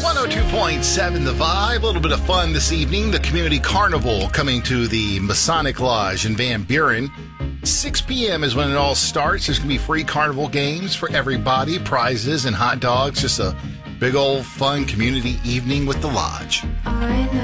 102.7 The Vibe. A little bit of fun this evening. The Community Carnival coming to the Masonic Lodge in Van Buren. 6 p.m. is when it all starts. There's going to be free carnival games for everybody, prizes and hot dogs. Just a big old fun community evening with the lodge.